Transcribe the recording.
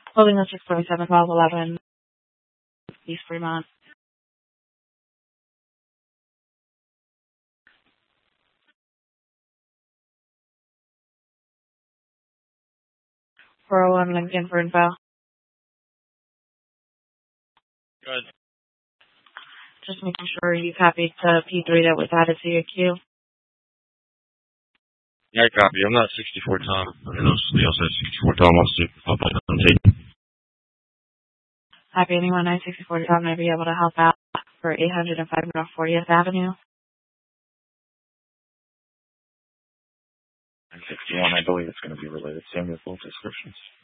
Holding the 647 1211 East Fremont. 401 Lincoln for info. Good. Just making sure you copied the P3 that was added to your queue. Yeah, I copy. I'm not 64 Tom. I don't know if somebody else has 64 Tom. I'll take. Happy anyone 964 Tom may be able to help out for 805 North 40th Avenue. 61, I believe it's going to be related. Same with both descriptions.